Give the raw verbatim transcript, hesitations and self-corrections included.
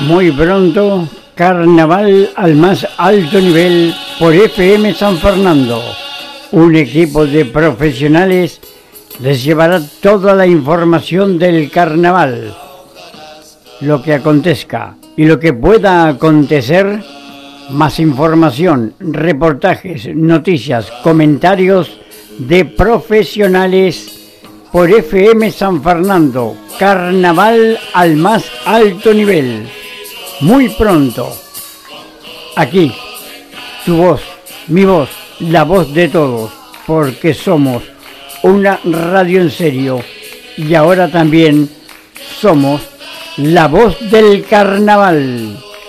Muy pronto, carnaval al más alto nivel por F M San Fernando. Un equipo de profesionales les llevará toda la información del carnaval, lo que acontezca y lo que pueda acontecer, más información, reportajes, noticias, comentarios de profesionales por F M San Fernando. Carnaval al más alto nivel. Muy pronto. Aquí, tu voz, mi voz, la voz de todos, porque somos una radio en serio y ahora también somos la voz del carnaval.